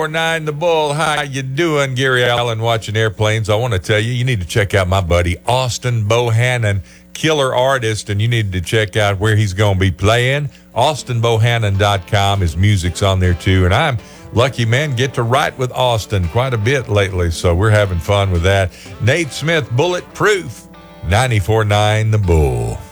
94.9 The Bull. How you doing? Gary Allen watching airplanes. I want to tell you, you need to check out my buddy Austin Bohannon, killer artist, and you need to check out where he's going to be playing. AustinBohannon.com. His music's on there too, and I'm lucky, man, get to write with Austin quite a bit lately, so we're having fun with that. Nate Smith, Bulletproof, 94.9 The Bull.